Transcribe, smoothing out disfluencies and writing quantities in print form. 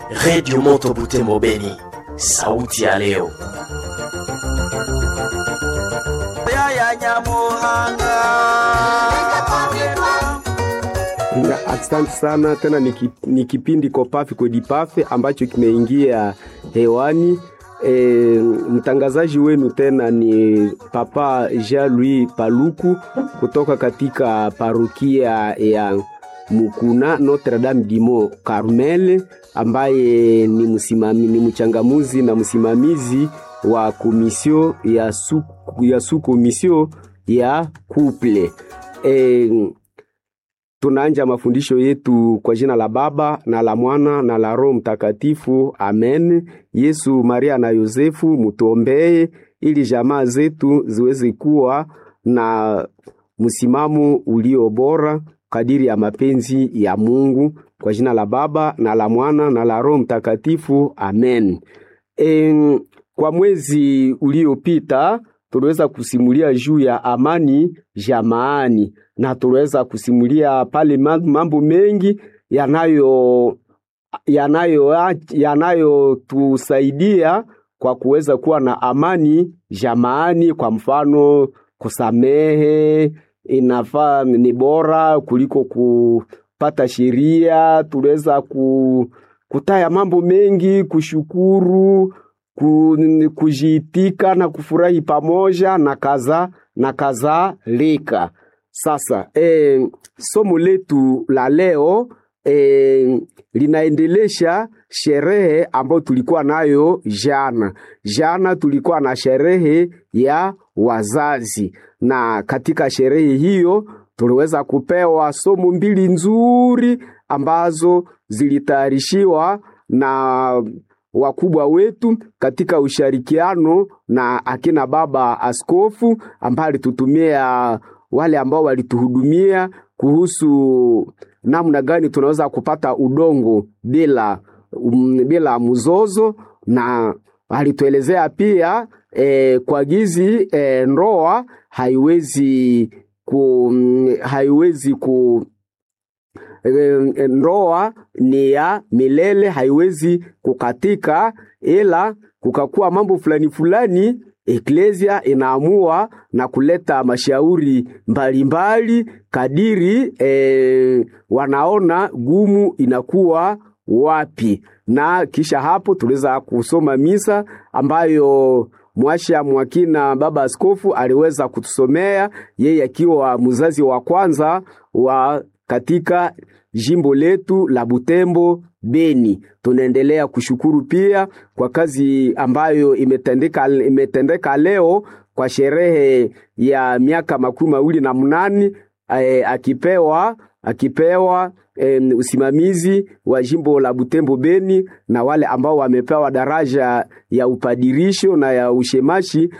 Radio Moto Butembo Beni, sauti ya leo. Asante sana tena, ni kipindi Kopafe Kodipafe ambacho kimeingia hewani. Mtangazaji wenu tena ni Papa Jean-Louis Paluku kutoka katika parokia ya Mukuna Notre Dame du Mont Carmel, ambaye ni mchangamuzi na msimamizi wa komisio ya komisio ya couple. Tunaanza mafundisho yetu kwa jina la Baba na la Mwana na la Roho Mtakatifu. Amen. Yesu, Maria na Yosefu, mutuombee ili jamaa zetu ziweze kuwa na msimamo ulio bora kadiri ya mapenzi ya Mungu. Kwa jina la Baba na la Mwana na la Roho Mtakatifu. Amen. Kwa mwezi uliopita tuliweza kusimulia juu ya amani jamaani, na tuliweza kusimulia pale mambo mengi yanayo tusaidia kwa kuweza kuwa na amani jamaani. Kwa mfano, kusamehe inafaa ni bora kuliko kupata sheria. Tuliweza kutaya mambo mengi, kushukuru, kujitika na kufurahi pamoja na kaza leka. Sasa somo letu la leo linaendelesha sherehe ambayo tulikuwa nayo jana. Jana tulikuwa na sherehe ya wazazi, na katika sherehe hiyo tuliweza kupewa somo mbili nzuri ambazo zilitayarishiwa na wakubwa wetu katika ushirikiano na akina baba askofu, ambaye alitutumia wale ambao walituhudumia kuhusu namna gani tunaweza kupata udongo bila mzozo, na alituelezea pia kwa gizi ndoa haiwezi ndoa ni ya milele, haiwezi kukatika, ila kukakuwa mambo fulani Eklesia inaamua na kuleta mashauri mbalimbali kadiri wanaona gumu inakuwa wapi. Na kisha hapo tuliweza kusoma misa ambayo Mwasha Mwakina baba askofu aliweza kutusomea, yeye akiwa mzazi wa kwanza wa katika jimbo letu la Butembo Beni. Tunaendelea kushukuru pia kwa kazi ambayo imetendeka leo kwa sherehe ya miaka 28 akipewa usimamizi wa jimbo la Butembo Beni, na wale ambao wamepewa daraja ya upadirisho na ya ushemashi